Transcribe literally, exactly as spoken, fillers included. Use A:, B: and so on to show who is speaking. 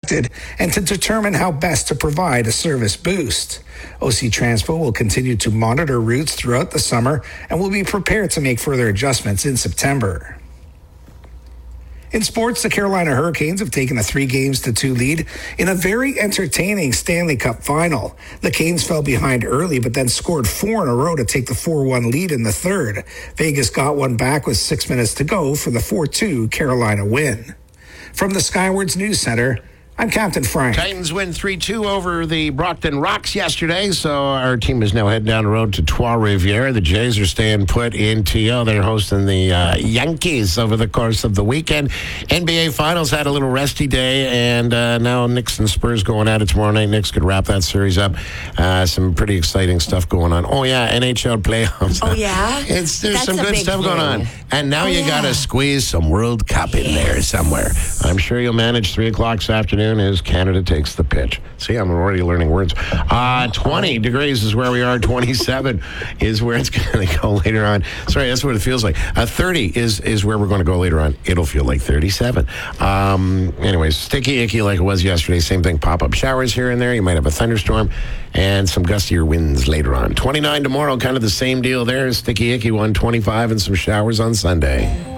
A: expected and to determine how best to provide a service boost. O C Transpo will continue to monitor routes throughout the summer and will be prepared to make further adjustments in September. In sports, the Carolina Hurricanes have taken a three games to two lead in a very entertaining Stanley Cup final. The Canes fell behind early, but then scored four in a row to take the four one lead in the third. Vegas got one back with six minutes to go for the four two Carolina win. From the Skywards News Center, I'm Captain Frank.
B: Titans win three two over the Brockton Rocks yesterday, so our team is now heading down the road to Trois-Rivières. The Jays are staying put in T O. They're hosting the uh, Yankees over the course of the weekend. N B A Finals had a little resty day, and uh, now Knicks and Spurs going at it tomorrow night. Knicks could wrap that series up. Uh, some pretty exciting stuff going on. Oh, yeah, N H L playoffs.
C: Oh, yeah?
B: It's, there's
C: That's
B: some
C: a
B: good
C: big
B: stuff
C: thing.
B: going on. And now
C: Oh,
B: you
C: yeah.
B: got to squeeze some World Cup in there somewhere. I'm sure you'll manage three o'clock this afternoon as Canada takes the pitch. See, I'm already learning words. Uh, twenty degrees is where we are. twenty-seven is where it's going to go later on. Sorry, that's what it feels like. Uh, thirty is, is where we're going to go later on. It'll feel like thirty-seven. Um, anyways, sticky icky like it was yesterday. Same thing. Pop-up showers here and there. You might have a thunderstorm and some gustier winds later on. twenty-nine tomorrow, kind of the same deal there. Sticky icky one, twenty-five and some showers on Sunday.